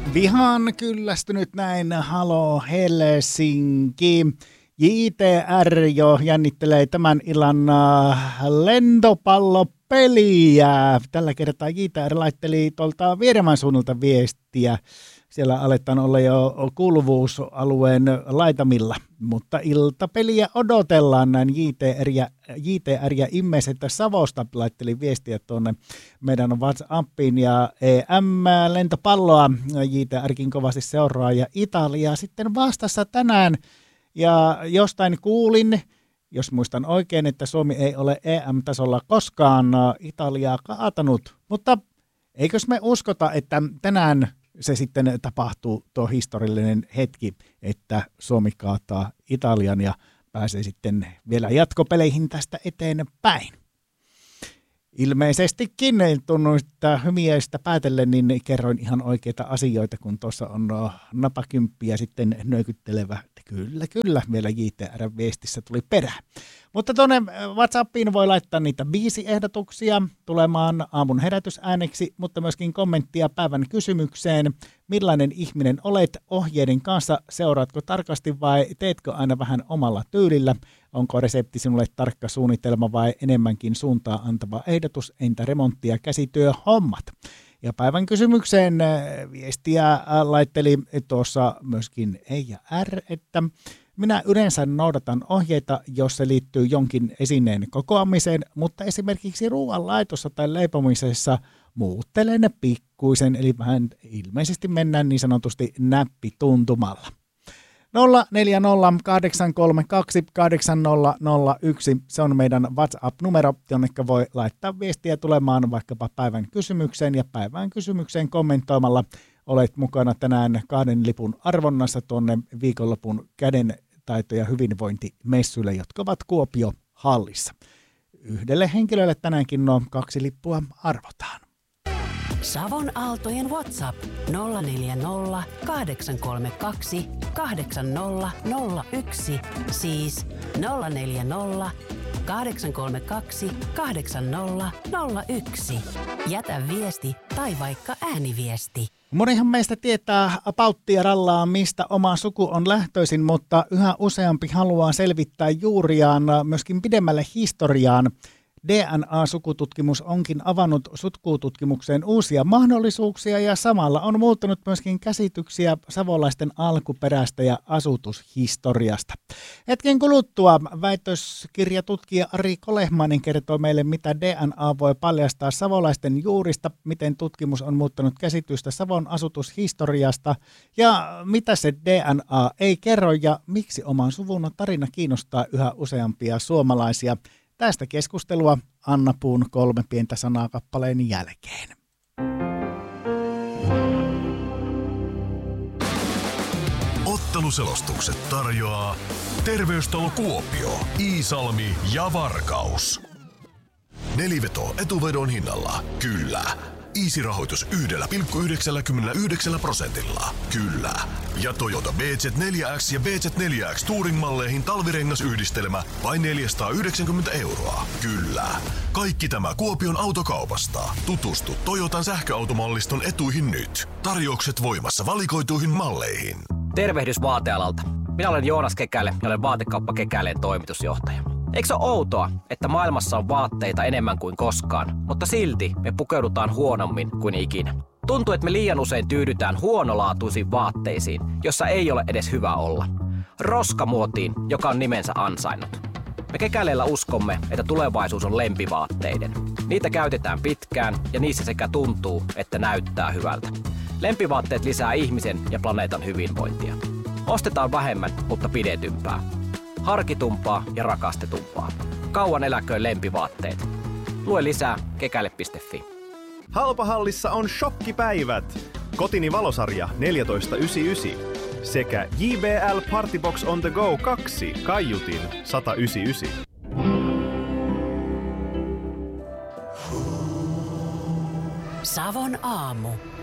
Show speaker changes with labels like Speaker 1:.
Speaker 1: Vihan kyllästynyt näin, halo Helsinki. JTR jo jännittelee tämän illan lentopallopeliä. Tällä kertaa JTR laitteli tuolta Vieremäen suunnalta viestiä. Siellä aletaan olla jo kuuluvuusalueen laitamilla, mutta iltapeliä odotellaan näin JTR ja Immeset Savosta laitteli viestiä tuonne meidän WhatsAppiin ja EM-lentopalloa JTRkin kovasti seuraa ja Italia sitten vastassa tänään ja jostain kuulin, jos muistan oikein, että Suomi ei ole EM-tasolla koskaan Italiaa kaatanut, mutta eikös me uskota, että tänään se sitten tapahtuu tuo historiallinen hetki, että Suomi kaataa Italian ja pääsee sitten vielä jatkopeleihin tästä eteenpäin. Ilmeisestikin tunnuista hymiöistä päätellen, niin kerroin ihan oikeita asioita, kun tuossa on napakymppiä sitten nöykyttelevä. Kyllä, vielä JTR-viestissä tuli perään. Mutta tuonne WhatsAppiin voi laittaa niitä biisiehdotuksia tulemaan aamun herätysääneksi, mutta myöskin kommenttia päivän kysymykseen. Millainen ihminen olet ohjeiden kanssa? Seuraatko tarkasti vai teetkö aina vähän omalla tyylillä? Onko resepti sinulle tarkka suunnitelma vai enemmänkin suuntaa antava ehdotus? Entä remontti- ja käsityöhommat? Ja päivän kysymykseen viestiä laitteli tuossa myöskin Eija R, että minä yleensä noudatan ohjeita, jos se liittyy jonkin esineen kokoamiseen, mutta esimerkiksi ruoanlaitossa tai leipomisessa muuttelen pikkuisen, eli vähän ilmeisesti mennään niin sanotusti näppituntumalla. 0408328001, se on meidän WhatsApp-numero, jonneka voi laittaa viestiä tulemaan vaikkapa päivän kysymykseen ja päivän kysymykseen kommentoimalla. Olet mukana tänään 2 lipun arvonnassa tuonne viikonlopun kädentaito- ja hyvinvointimessuille, jotka ovat Kuopio-hallissa. Yhdelle henkilölle tänäänkin nuo 2 lippua arvotaan.
Speaker 2: Savon Aaltojen WhatsApp 040 832 8001, siis 040 832 8001. Jätä viesti tai vaikka ääniviesti.
Speaker 1: Monihan meistä tietää pauttia rallaa, mistä oma suku on lähtöisin, mutta yhä useampi haluaa selvittää juuriaan myöskin pidemmälle historiaan. DNA-sukututkimus onkin avannut sutkututkimukseen uusia mahdollisuuksia ja samalla on muuttunut myöskin käsityksiä savolaisten alkuperästä ja asutushistoriasta. Hetken kuluttua väitöskirjatutkija Ari Kolehmainen kertoo meille, mitä DNA voi paljastaa savolaisten juurista, miten tutkimus on muuttanut käsitystä Savon asutushistoriasta ja mitä se DNA ei kerro ja miksi oman suvun tarina kiinnostaa yhä useampia suomalaisia. Tästä keskustelua Anna Puun 3 pientä sanaa kappaleen jälkeen.
Speaker 3: Otteluselostukset tarjoaa Terveystalo Kuopio, Iisalmi ja Varkaus. Neliveto etuvedon hinnalla. Kyllä. Easy-rahoitus 1,99%. Kyllä. Ja Toyota BZ4X ja BZ4X Touring-malleihin talvirengasyhdistelmä vain 490 €. Kyllä. Kaikki tämä Kuopion autokaupasta. Tutustu Toyotan sähköautomalliston etuihin nyt. Tarjoukset voimassa valikoituihin malleihin.
Speaker 4: Tervehdys vaatealalta. Minä olen Joonas Kekäle ja olen Vaatekauppa Kekäleen toimitusjohtaja. Eikö se ole outoa, että maailmassa on vaatteita enemmän kuin koskaan, mutta silti me pukeudutaan huonommin kuin ikinä? Tuntuu, että me liian usein tyydytään huonolaatuisiin vaatteisiin, jossa ei ole edes hyvä olla. Roskamuotiin, joka on nimensä ansainnut. Me Kekäleellä uskomme, että tulevaisuus on lempivaatteiden. Niitä käytetään pitkään ja niissä sekä tuntuu, että näyttää hyvältä. Lempivaatteet lisää ihmisen ja planeetan hyvinvointia. Ostetaan vähemmän, mutta pidetympää. Harkitumpaa ja rakastetumpaa. Kauan eläköön lempivaatteet. Lue lisää kekäle.fi.
Speaker 5: Halpahallissa on shokkipäivät. Kotini valosarja 14,99 sekä JBL Partybox on the go 2 kaiutin 199.
Speaker 2: Savon aamu.